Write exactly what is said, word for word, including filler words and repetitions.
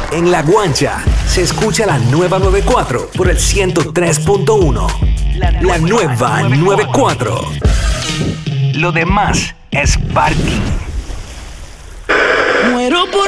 En La Guancha se escucha la nueva noventa y cuatro por el ciento tres punto uno. La nueva noventa y cuatro. Lo demás es parking. Muero por